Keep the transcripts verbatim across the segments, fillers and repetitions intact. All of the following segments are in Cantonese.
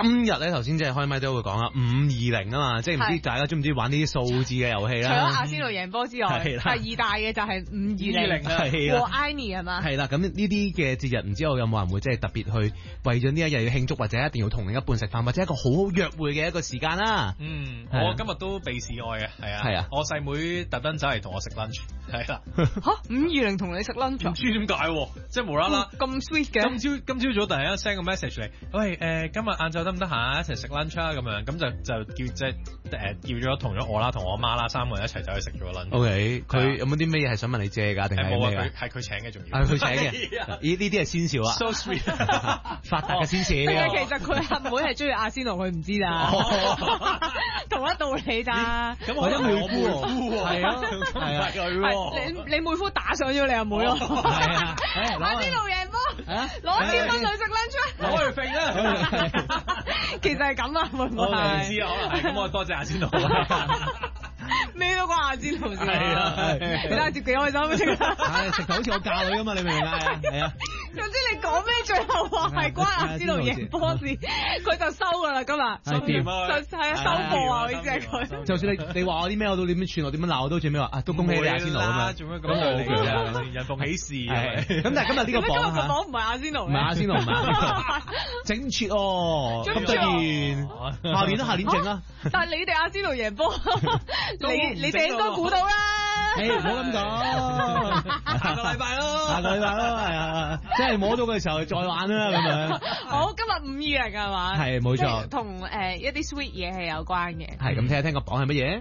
今日咧頭先即係開咪都會講啦，五二零啊嘛，即係唔知大家中唔中意玩呢啲數字嘅遊戲啦？ 除咗阿仙奴贏波之外，第二大嘅就係五二零啊，和 Ivy 係嘛？ 係啦，咁呢啲嘅節日唔知道有冇人會即係特別去為咗呢一日要慶祝，或者一定要同另一半食飯，或者一個好好約會嘅一個時間啦。 嗯，我今日都被示愛嘅，係啊，係啊，我細妹特登走嚟同我食 lunch， 係啦。 嚇，五二零同你食 lunch？ 唔知點解，即係無啦啦咁 sweet 嘅。 今朝今朝早突然間 send 個 message 嚟，喂誒，今日晏晝得唔得閒一齊食 lunch 啊？咁樣咁就就叫即係誒叫咗同咗我啦，同我媽啦，三個人一齊走去食咗個 lunch。 O K，佢有冇啲咩嘢係想問你借㗎？定係咩㗎？ 係佢請嘅，仲要係佢請嘅。咦？呢啲係先兆啊 ！So sweet， 發達嘅先兆。 其實佢阿妹係中意阿仙奴，佢唔知咋。同一道理咋。 咁我妹夫喎，係啊，係啊， 你你妹夫打上咗你阿妹咯。 係啊， 阿仙奴贏波，攞千蚊去食 lunch， 攞去揈啦。 其實係咁啊，會唔會係？ 唔知啊，可能係咁，我多謝阿仙奴。 咩都關阿仙奴事。 係啊， 你睇下接幾開心先。 係食到好似我教女咁嘛，你明唔明啊？係啊。 總之你講咩最後話係關阿仙奴贏波事，佢就收噶啦今日。 係點啊？ 就係啊，收貨啊，好似係佢。 就算你你話我啲咩，我都點樣串我點樣鬧我都最尾話啊，都恭喜你阿仙奴啊嘛。 做咩咁好嘅啫？人逢喜事。 咁但係今日呢個榜今日個榜唔係阿仙奴。 唔係阿仙奴，唔係。整切哦，咁突然，下年啦，下年整啦。 但係你哋阿仙奴贏波，你你哋應該估到啦。 誒，唔好咁講， 下個禮拜咯， 下個禮拜咯，係啊，即係摸到嘅時候再玩啦，咁樣。 好，今日五二零係嘛？ 係，冇錯。 同誒一啲 sweet 嘢係有關嘅。 係，咁聽一聽個榜係乜嘢？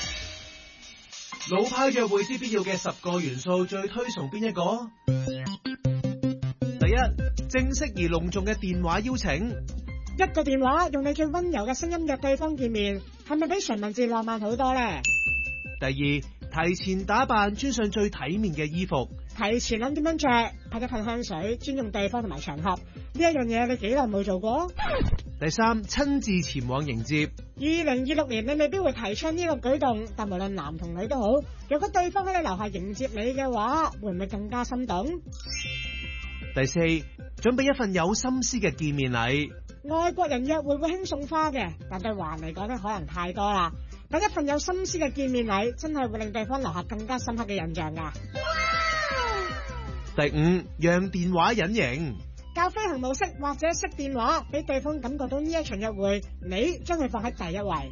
老派約會之必要嘅十個元素，最推崇邊一個？第一，正式而隆重嘅電話邀請。 一個電話用你最溫柔嘅聲音約對方見面，係咪比純文字浪漫好多呢？ 第二，提前打扮，穿上最體面嘅衣服。 提前諗點樣着，噴一噴香水，尊重對方同埋場合，呢一樣嘢你幾耐冇做過？ 第三，親自前往迎接。 二零二六年你未必會提倡呢個舉動，但無論男同女都好，如果對方喺你樓下迎接你嘅話，會唔會更加心動？ 第四，準備一份有心思嘅見面禮。 外國人約會會興送花嘅，但對華人嚟講咧可能太多啦。但一份有心思嘅見面禮，真係會令對方留下更加深刻嘅印象噶。 第五，讓電話隱形。 教飛行模式或者熄電話，俾對方感覺到呢一場約會，你將佢放喺第一位。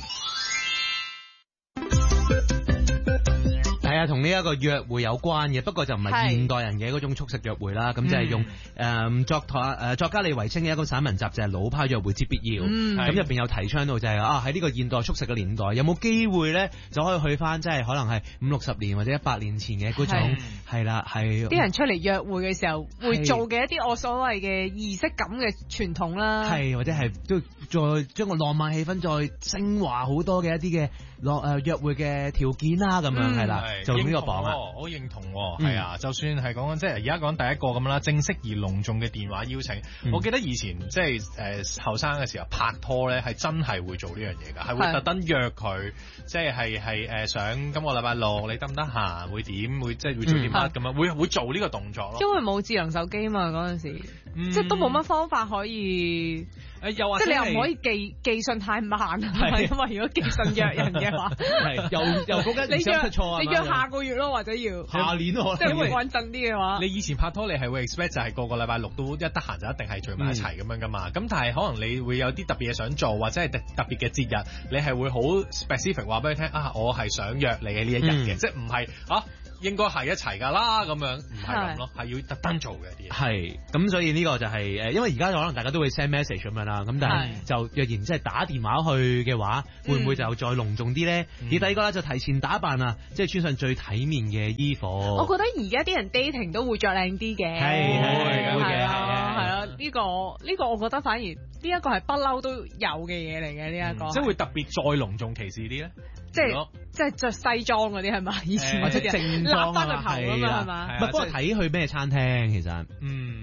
係啊，同呢一個約會有關嘅，不過就唔係現代人嘅嗰種速食約會啦。咁就係用誒、嗯、作台誒作家李維清嘅一個散文集，就係、是、老派約會之必要。咁入邊有提倡到就係、是、啊喺呢個現代速食嘅年代，有冇機會咧就可以去翻即係可能係五六十年或者一百年前嘅嗰種係啦，係啲人出嚟約會嘅時候會做嘅一啲我所謂嘅儀式感嘅傳統啦。係或者係都再將個浪漫氣氛再升華好多嘅一啲嘅落誒約會嘅條件啦，咁樣係啦。就呢個榜啊， 我認同係、嗯、啊，就算係講緊即係而家講第一個咁啦，正式而隆重嘅電話邀請、嗯。我記得以前即係誒後生嘅時候拍拖咧，係真係會做呢樣嘢㗎，係會特登約佢，即係係係誒想今個禮拜六你得唔得閒？會點？會即係會做啲乜咁樣？會會做呢個動作咯。 因為冇智能手機嘛嗰陣時、嗯，即係都冇乜方法可以。 誒又或者即係你又唔可以寄寄信太慢，係因為如果寄信約人嘅話， 係又又嗰間唔想出錯啊！ 你約下個月咯，或者要下年咯， 即係會穩陣啲嘅話。 你以前拍拖你係會 expect 就係個個禮拜六都一得閒就一定係聚埋一齊咁樣噶嘛？咁、嗯、但係可能你會有啲特別嘢想做，或者係特特別嘅節日，你係會好 specific 話俾佢聽啊！我係想約你嘅呢一日嘅、嗯，即係唔係啊？應該係一齊㗎啦，咁樣唔係咁咯，係要特登做嘅啲嘢。係， 咁所以呢個就係、是、誒，因為而家可能大家都會 send message 咁樣啦，咁但係就若然即係打電話去嘅話，會唔會就再隆重啲咧？而、嗯、第二個咧就提前打扮啊，即、就、係、是、穿上最體面嘅衣服。 我覺得而家啲人 dating 都會着靚啲嘅， 係係會嘅，係啊，係啊，呢、這個呢、這個我覺得反而呢一、這個係不嬲都有嘅嘢嚟嘅呢一個， 即係會特別再隆重其事啲咧。 即係即係着西裝嗰啲係嘛？以前或者正裝立翻個頭咁嘛係嘛？ 唔係，不過睇去咩餐廳其實， 嗯，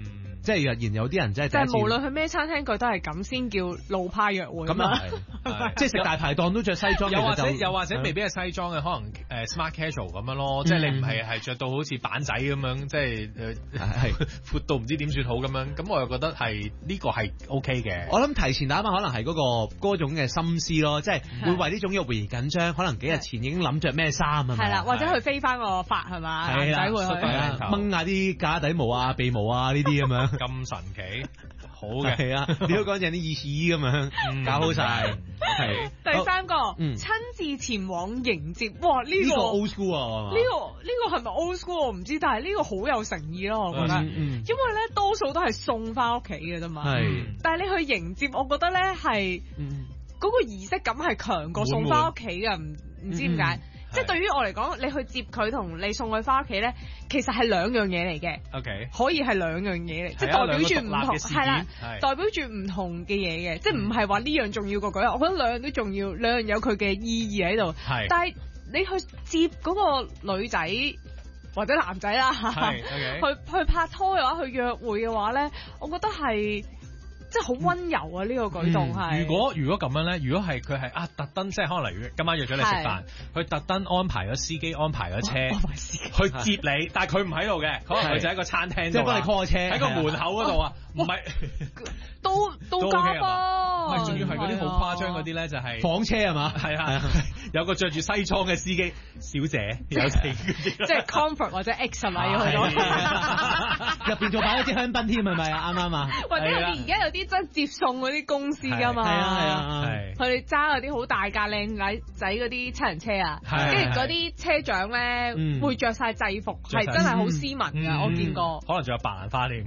即係若然有啲人真係就係無論去咩餐廳，佢都係咁先叫老派約會。 咁啊係，即係食大排檔都着西裝， 又或者又或者未必係西裝嘅，可能誒 smart casual 咁樣咯，即係你唔係係着到好似板仔咁樣，即係誒係闊到唔知點算好咁樣，咁我又覺得係呢個係 OK 嘅。 我諗提前打扮可能係嗰個嗰種嘅心思咯，即係會為呢種約會而緊張，可能幾日前已經諗着咩衫啊， 係啦，或者佢飛翻個髮係嘛，男仔會去掹下啲架底毛啊、鼻毛啊呢啲咁樣， 咁神奇。好嘅， 係啊，你都講正啲意思咁樣，搞好晒。係第三個，親自前往迎接，哇！呢個 old school 啊， 呢個呢個係咪 old school 我唔知，但係呢個好有誠意咯，我覺得，因為咧多數都係送翻屋企嘅啫嘛，係，但係你去迎接，我覺得咧係，嗰個儀式感係強過送翻屋企嘅，唔唔知點解。即係對於我嚟講，你去接佢同你送佢翻屋企咧，其實係兩樣嘢嚟嘅。 OK， 可以係兩樣嘢嚟，即係代表住唔同，係啦，代表住唔同嘅嘢嘅，即係唔係話呢樣重要過嗰樣。我覺得兩樣都重要，兩樣有佢嘅意義喺度。係，但係你去接嗰個女仔或者男仔啦，去去拍拖嘅話，去約會嘅話咧，我覺得係。即係好溫柔啊！呢、嗯、個舉動係、嗯。如果如果咁樣咧，如果係佢係啊特登，即係可能例如今晚約咗你食飯，佢特登安排咗司機安排咗車去接你，但係佢唔喺度嘅，可能佢就喺個餐廳度， 即係幫你 call 車喺個門口嗰度啊，唔係都都加噃， 唔係仲要係嗰啲好誇張嗰啲咧，就係房車係嘛？ 係啊，有個着住西裝嘅司機小姐，有請即係 Comfort 或者 X 係咪要去到？ 入邊仲擺咗支香檳添係咪啊？啱啱啊？ 或者有啲而家有啲真接送嗰啲公司㗎嘛？係啊係啊，佢哋揸嗰啲好大架靚仔仔嗰啲七人車啊，跟住嗰啲車長咧會着晒制服，係真係好斯文㗎，我見過。 可能仲有白蘭花添。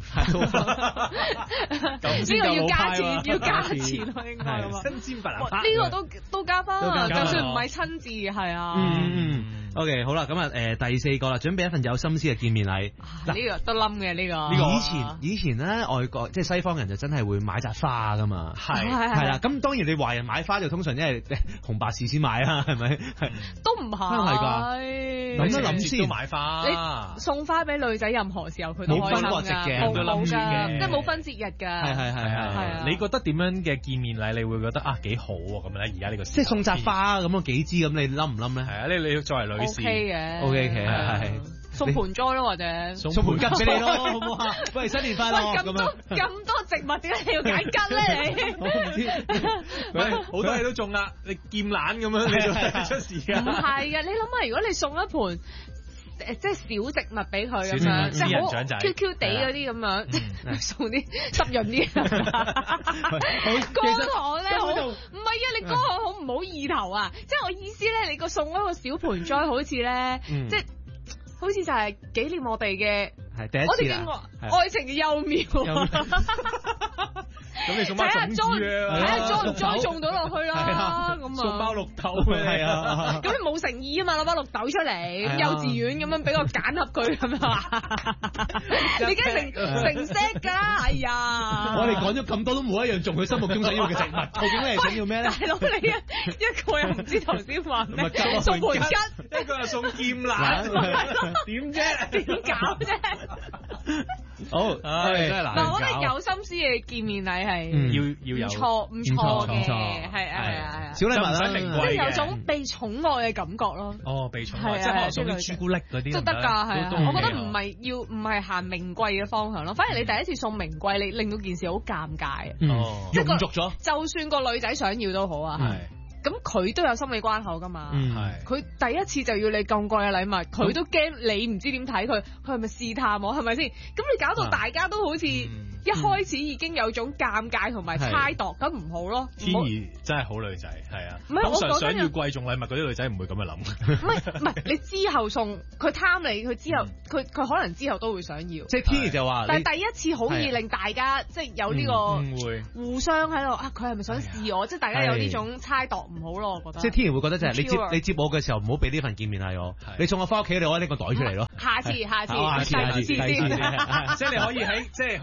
呢個要加錢，要加錢咯，應該咁啊！ 新鮮白蘭花。 呢個都都加分啊，就算唔係親自，係啊。 嗯 OK， 好啦，咁啊，誒第四個啦，準備一份有心思嘅見面禮。 呢個都冧嘅呢個。 以前以前咧，外國即係西方人就真係會買紮花噶嘛。 係係啦，咁當然你華人買花就通常因為紅白事先買啦，係咪？ 都唔係。係㗎。諗一諗先。 買花。 你送花俾女仔，任何時候佢都可以冇分國籍嘅， 冇冇㗎，即係冇分節日㗎。 係係係係係。 你覺得點樣嘅見面禮你會覺得啊幾好喎？咁咧而家呢個即係送紮花咁啊幾支咁，你冧唔冧咧？ 係啊，你你作為女士。 O K 嘅。 O K 嘅係送盆栽咯，或者送盆吉俾你咯，好唔好啊？喂，新年快樂咁樣。 咁多植物點解你要揀吉咧？你我唔知， 喂，好多嘢都種啦，你劍蘭咁樣你就出事㗎。 唔係嘅，你諗下，如果你送一盆誒即係小植物俾佢咁樣，即係好 Q Q 地嗰啲咁樣，送啲濕潤啲。乾旱咧好，唔係啊！你乾旱好唔好意頭啊？即係我意思咧，你個送一個小盆栽，好似咧，即係好似就係紀念我哋嘅， 係第一次啦。 我哋叫愛情嘅幼苗。 咁你送包種子啊？ 睇下栽唔栽種到落去啦。咁啊， 送包綠豆係啊。 咁你冇誠意啊嘛，攞包綠豆出嚟，幼稚園咁樣俾我揀盒佢咁樣啊？你梗係成成 set 㗎啦，哎呀！ 我哋講咗咁多都冇一樣中佢心目中想要嘅植物，究竟你係想要咩咧？ 大佬你一一個又唔知頭先話咩，送盆吉， 一個又送劍蘭，點啫？ 點搞啫？ 好，唉，真係難搞。 嗱，我覺得有心思嘅見面禮係要要有， 唔錯唔錯嘅，係係係啊， 小禮物唔使名貴嘅， 即係有種被寵愛嘅感覺咯。 哦，被寵愛，即係可能送啲朱古力嗰啲都得㗎，係啊。我覺得唔係要唔係行名貴嘅方向咯，反而你第一次送名貴，你令到件事好尷尬啊。 哦，庸俗咗。就算個女仔想要都好啊。係。咁佢都有心理關口噶嘛，佢、嗯、第一次就要你咁貴嘅禮物，佢都驚你唔知點睇佢，佢係咪試探我，係咪先？咁你搞到大家都好似一開始已經有種尷尬同埋猜度，咁唔、嗯、好咯。 天兒真係好女仔，係啊，通常想要貴重禮物嗰啲女仔唔會咁樣諗。 唔係唔係，你之後送佢貪你，佢之後佢佢、嗯、可能之後都會想要。 即係天兒就話， 但係第一次好易令大家即係有呢個互相喺度啊，佢係咪想試我？即係大家有呢種猜度。唔好咯，我覺得。 即係天然會覺得就係你接你接我嘅時候，唔好俾呢份見面禮我。你送我翻屋企，你攞呢個袋出嚟咯。 下次，下次， 下次，下次， 先。 即係你可以喺即係可能送咗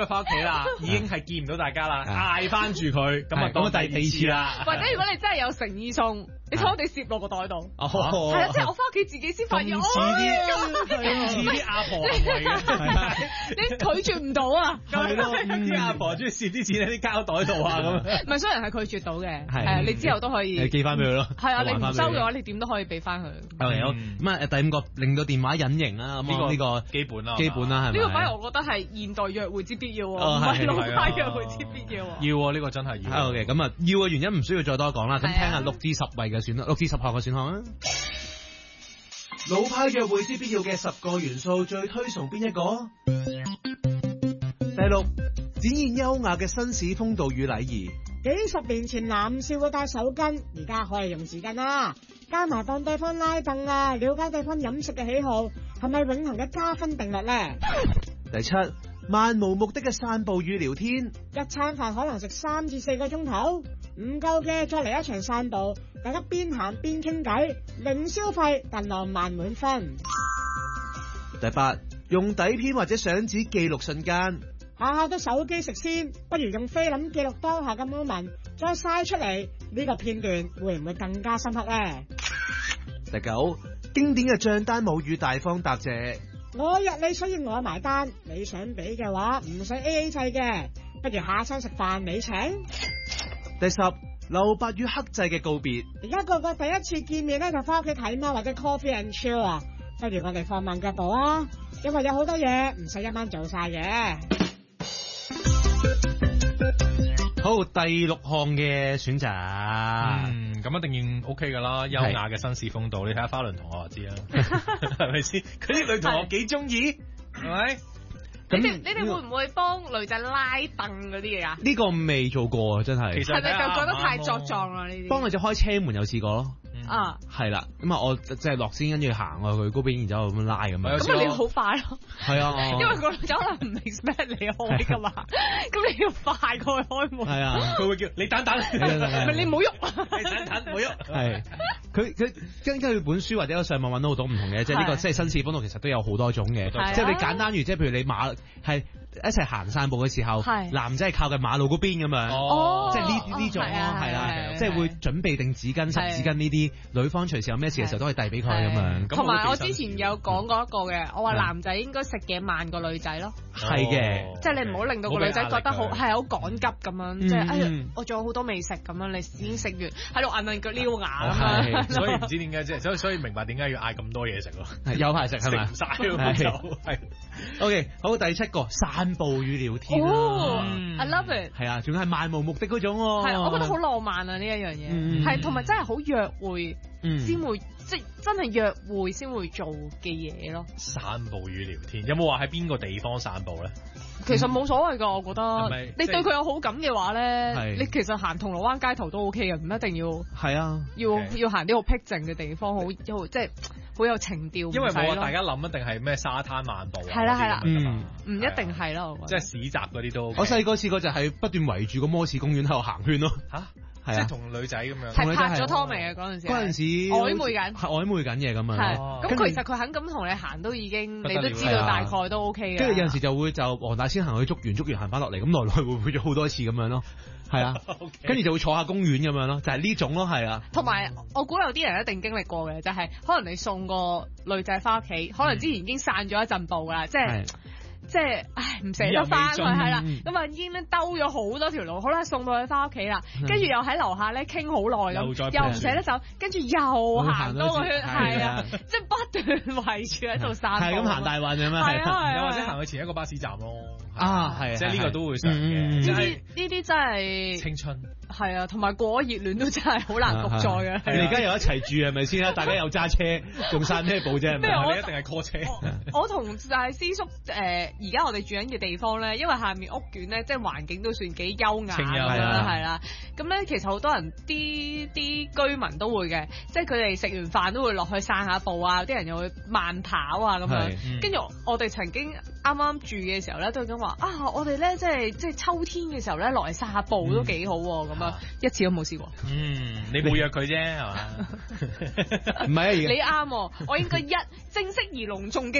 翻屋企啦，已經係見唔到大家啦，嗌翻住佢，咁啊講第第二次啦。 或者如果你真係有誠意送，你睇我哋攝落個袋度，係啊，即係我翻屋企自己先發現， 似啲似啲阿婆嚟嘅， 你拒絕唔到啊， 係咯，啲阿婆中意攝啲錢喺啲膠袋度啊咁。 唔係，雖然係拒絕到嘅，係啊，你之後都可以寄翻俾佢咯。 係啊，你唔收嘅話，你點都可以俾翻佢。 係好咁啊，第五個令到電話隱形啦，咁呢個基本啦， 基本啦，係咪？ 呢個反而我覺得係現代約會之必要喎，唔係老派約會之必要。 要啊，呢個真係要。 好嘅，咁啊，要嘅原因唔需要再多講啦。咁聽下六至十位嘅選項，六至十項嘅選項啊。老派約會之必要嘅十個元素，最推崇邊一個？第六，展現優雅嘅紳士風度與禮儀。 幾十年前男士會帶手巾，而家可以用紙巾啦。加埋幫對方拉凳啊，了解對方飲食嘅喜好，係咪永恆嘅加分定律呢？ 第七，漫無目的嘅散步與聊天。 一餐飯可能食三至四個鐘頭，唔夠嘅再嚟一場散步，大家邊行邊傾偈，零消費但浪漫滿分。 第八，用底片或者相紙記錄瞬間。 下下都手機食先，不如用菲林記錄當下嘅 moment，再晒出嚟，呢個片段會唔會更加深刻呢？ 第九，經典嘅賬單母語大方答謝。 我約你，所以我埋單，你想俾嘅話唔使 A A 制嘅，不如下餐食飯你請。 第十，留白與克制嘅告別。 而家個個第一次見面咧就翻屋企睇貓或者 coffee and chill 啊，不如我哋放慢腳步啊，因為有好多嘢唔使一晚做晒嘅。 好，第六項嘅選擇， 嗯，咁一定要 OK 噶啦，優雅嘅紳士風度，你睇下花輪同學就知啦，係咪先？佢啲女同學幾中意，係咪？ 你哋你哋會唔會幫女仔拉凳嗰啲嘢啊？ 呢個未做過啊，真係。 係咪就覺得太作狀啦？呢啲幫女仔開車門有試過咯。 啊， 係啦，咁啊，我即係落先，跟住行過去嗰邊，然之後咁樣拉咁樣。 咁你好快咯。係啊， 因為個女仔可能唔 expect 你開噶嘛，咁你要快過去開門。 係啊， 佢會叫你等等，唔係你唔好喐， 你等等唔好喐。 係，佢佢根據本書或者上網揾到好多唔同嘅，即係呢個即係紳士風度，其實都有好多種嘅。即係你簡單如即係譬如你馬係一齊行散步嘅時候，男仔係靠近馬路嗰邊咁樣，即係呢呢種咯，係啦，即係會準備定紙巾、濕紙巾呢啲。女方隨時有咩事嘅時候都可以遞俾佢咁樣。 同埋我之前有講過一個嘅，我話男仔應該食嘢慢過女仔咯。 係嘅， 即係你唔好令到個女仔覺得好係好趕急咁樣，即係哎呀我仲有好多未食咁樣，你已經食完喺度揞揞腳撩牙咁樣。 所以唔知點解啫，所以所以明白點解要嗌咁多嘢食咯。 有排食係咪？ 食唔晒咁就係。 OK，好，第七個散步與聊天。 哦，I love it。 係啊，仲係漫無目的嗰種。 係，我覺得好浪漫啊呢一樣嘢，係同埋真係好約會先會，即係真係約會先會做嘅嘢咯。 散步與聊天，有冇話喺邊個地方散步咧？ 其實冇所謂噶，我覺得。你對佢有好感嘅話咧，你其實行銅鑼灣街頭都 OK 嘅，唔一定要。係啊。要要行啲好僻靜嘅地方，好即係好有情調。 因為冇話大家諗一定係咩沙灘漫步啊。 係啦係啦，嗯，唔一定係咯，我覺得。 即係市集嗰啲都。 我細個試過就係不斷圍住個摩士公園喺度行圈咯。嚇！ 即係同女仔咁樣， 係拍咗拖未啊？嗰陣時， 嗰陣時曖昧緊， 係曖昧緊嘢咁啊。 咁其實佢肯咁同你行都已經，你都知道大概都 OK 嘅。 跟住有陣時就會就黃大仙行去竹園，竹園行翻落嚟，咁來來回回咗好多次咁樣咯。係啊，跟住就會坐下公園咁樣咯，就係呢種咯，係啊。同埋我估有啲人一定經歷過嘅，就係可能你送個女仔翻屋企，可能之前已經散咗一陣步噶啦，即係。即係，唉，唔捨得翻去係啦，咁啊已經咧兜咗好多條路，好啦，送到佢翻屋企啦，跟住又喺樓下咧傾好耐咁，又唔捨得走，跟住又行多個圈，係啊，即係不斷圍住喺度散步， 係咁行大運咁樣， 係啊， 又或者行去前一個巴士站咯， 啊，係， 即係呢個都會上嘅， 呢啲呢啲真係青春。 係啊，同埋過咗熱戀都真係好難復再嘅。 你而家又一齊住係咪先啊？大家又揸車，仲散咩步啫？ 咩？ 我一定係 call 車。 我同大師叔誒，而家我哋住緊嘅地方咧，因為下面屋苑咧，即係環境都算幾優雅咁樣，係啦。咁咧其實好多人啲啲居民都會嘅，即係佢哋食完飯都會落去散下步啊，啲人又會慢跑啊咁樣。跟住我哋曾經啱啱住嘅時候咧，都咁話啊，我哋咧即係即係秋天嘅時候咧，落嚟散下步都幾好咁。一次都冇試過。 嗯，你冇約佢啫，係嘛？ 唔係啊， 你啱，我應該一正式而隆重嘅。